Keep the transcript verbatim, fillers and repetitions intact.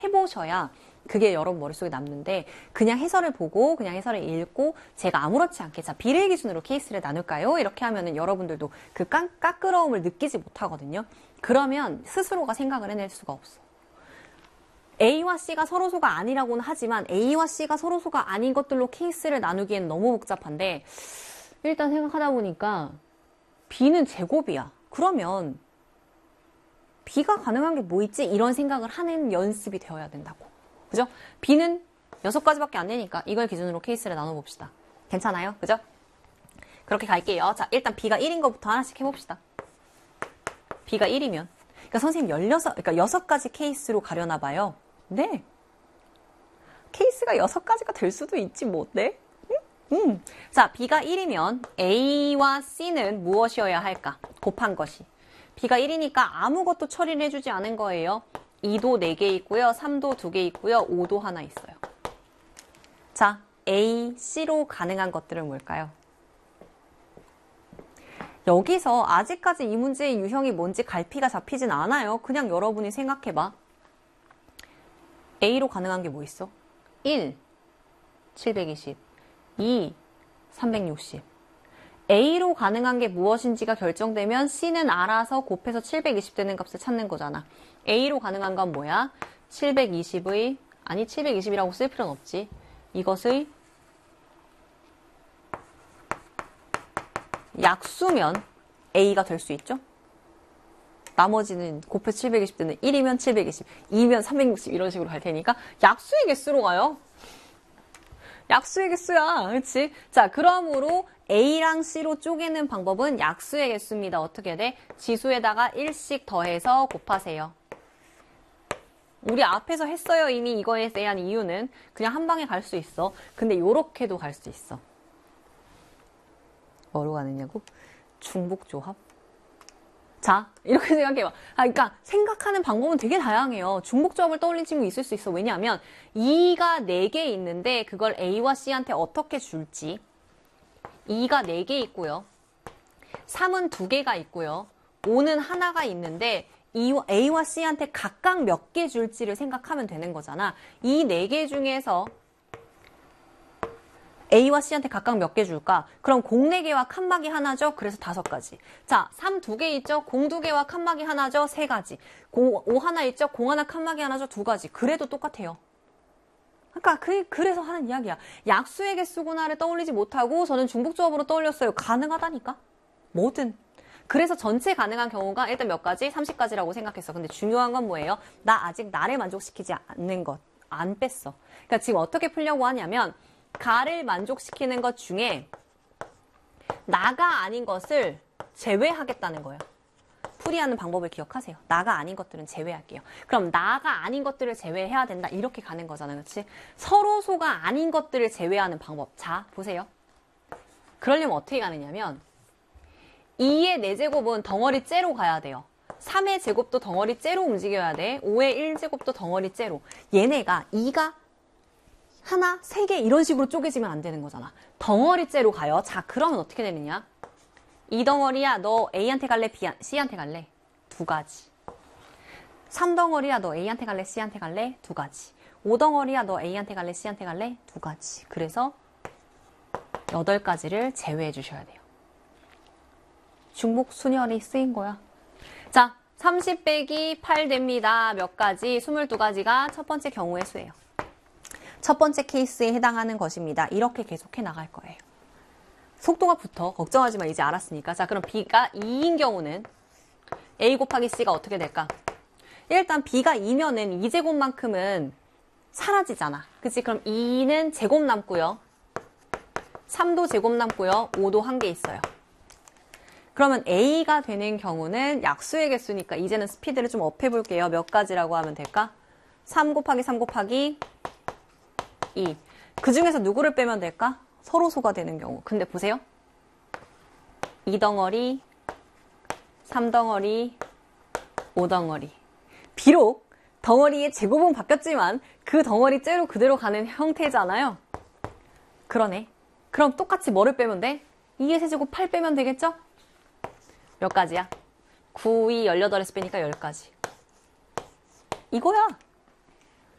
해보셔야 그게 여러분 머릿속에 남는데 그냥 해설을 보고 그냥 해설을 읽고 제가 아무렇지 않게 자 B를 기준으로 케이스를 나눌까요? 이렇게 하면은 여러분들도 그 까, 까끄러움을 느끼지 못하거든요. 그러면 스스로가 생각을 해낼 수가 없어. A와 C가 서로소가 아니라고는 하지만 A와 C가 서로소가 아닌 것들로 케이스를 나누기엔 너무 복잡한데 일단 생각하다 보니까 B는 제곱이야. 그러면 B가 가능한 게 뭐 있지? 이런 생각을 하는 연습이 되어야 된다고. 그죠? B는 여섯 가지밖에 안 되니까 이걸 기준으로 케이스를 나눠봅시다. 괜찮아요? 그죠? 그렇게 갈게요. 자, 일단 B가 일인 것부터 하나씩 해봅시다. B가 일이면. 그러니까 선생님 열여섯, 그러니까 여섯 가지 케이스로 가려나 봐요. 네. 케이스가 여섯 가지가 될 수도 있지, 뭐, 네? 음? 음. 자, B가 일이면 A와 C는 무엇이어야 할까? 곱한 것이. B가 일이니까 아무것도 처리를 해주지 않은 거예요. 이도 네 개 있고요. 삼도 두 개 있고요. 오도 하나 있어요. 자, A, C로 가능한 것들은 뭘까요? 여기서 아직까지 이 문제의 유형이 뭔지 갈피가 잡히진 않아요. 그냥 여러분이 생각해봐. A로 가능한 게 뭐 있어? 일, 칠백이십, 이, 삼백육십. A로 가능한 게 무엇인지가 결정되면 C는 알아서 곱해서 칠백이십 되는 값을 찾는 거잖아. A로 가능한 건 뭐야? 칠백이십의, 아니 칠백이십이라고 쓸 필요는 없지. 이것의 약수면 A가 될 수 있죠? 나머지는 곱해서 칠백이십 되는 일이면 칠백이십, 이면 삼백육십 이런 식으로 갈 테니까 약수의 개수로 가요. 약수의 개수야. 그치? 자, 그러므로 A랑 C로 쪼개는 방법은 약수의 개수입니다. 어떻게 돼? 지수에다가 일씩 더해서 곱하세요. 우리 앞에서 했어요. 이미 이거에 대한 이유는 그냥 한 방에 갈 수 있어. 근데 요렇게도 갈 수 있어. 뭐로 가느냐고? 중복조합? 자, 이렇게 생각해봐. 아, 그러니까 생각하는 방법은 되게 다양해요. 중복조합을 떠올린 친구 있을 수 있어. 왜냐하면 이가 네 개 있는데 그걸 A와 C한테 어떻게 줄지. 이가 네 개 있고요. 삼은 두 개가 있고요. 오는 하나가 있는데 A와 C한테 각각 몇 개 줄지를 생각하면 되는 거잖아. 이 네 개 중에서 A와 C한테 각각 몇 개 줄까? 그럼 공 네 개와 칸막이 하나죠? 그래서 다섯 가지. 자, 삼 두 개 있죠? 공 두 개와 칸막이 하나죠? 세 가지. 공, 오 하나 있죠? 공 하나 칸막이 하나죠? 두 가지. 그래도 똑같아요. 그러니까 그, 그래서 하는 이야기야. 약수의 개수구나를 떠올리지 못하고 저는 중복조합으로 떠올렸어요. 가능하다니까? 뭐든. 그래서 전체 가능한 경우가 일단 몇 가지? 삼십 가지라고 생각했어. 근데 중요한 건 뭐예요? 나 아직 나를 만족시키지 않는 것. 안 뺐어. 그러니까 지금 어떻게 풀려고 하냐면 가를 만족시키는 것 중에 나가 아닌 것을 제외하겠다는 거예요. 풀이하는 방법을 기억하세요. 나가 아닌 것들은 제외할게요. 그럼 나가 아닌 것들을 제외해야 된다. 이렇게 가는 거잖아. 그렇지? 서로소가 아닌 것들을 제외하는 방법. 자, 보세요. 그러려면 어떻게 가느냐면 이의 네 제곱은 덩어리 째로 가야 돼요. 삼의 제곱도 덩어리 째로 움직여야 돼. 오의 일 제곱도 덩어리 째로. 얘네가 이가 하나, 세 개 이런 식으로 쪼개지면 안 되는 거잖아. 덩어리째로 가요. 자, 그러면 어떻게 되느냐? 이 덩어리야, 너 A한테 갈래? B, C한테 갈래? 두 가지. 삼 덩어리야, 너 A한테 갈래? C한테 갈래? 두 가지. 오 덩어리야, 너 A한테 갈래? C한테 갈래? 두 가지. 그래서 여덟 가지를 제외해 주셔야 돼요. 중복 순열이 쓰인 거야. 자, 삼십 빼기 팔 됩니다. 몇 가지? 스물두 가지가 첫 번째 경우의 수예요. 첫 번째 케이스에 해당하는 것입니다. 이렇게 계속해 나갈 거예요. 속도가 붙어. 걱정하지 마. 이제 알았으니까. 자, 그럼 B가 이인 경우는 A 곱하기 C가 어떻게 될까? 일단 B가 이면은 이 제곱만큼은 사라지잖아. 그치? 그럼 이는 제곱 남고요. 삼도 제곱 남고요. 오도 한 개 있어요. 그러면 A가 되는 경우는 약수의 개수니까 이제는 스피드를 좀 업해 볼게요. 몇 가지라고 하면 될까? 삼 곱하기 삼 곱하기 이. 그 중에서 누구를 빼면 될까? 서로소가 되는 경우. 근데 보세요. 이 덩어리, 삼 덩어리, 오 덩어리. 비록 덩어리의 제곱은 바뀌었지만 그 덩어리 째로 그대로 가는 형태잖아요. 그러네. 그럼 똑같이 뭐를 빼면 돼? 이의 세제곱 팔 빼면 되겠죠? 몇 가지야? 구, 이, 열여덟에서 빼니까 열 가지. 이거야.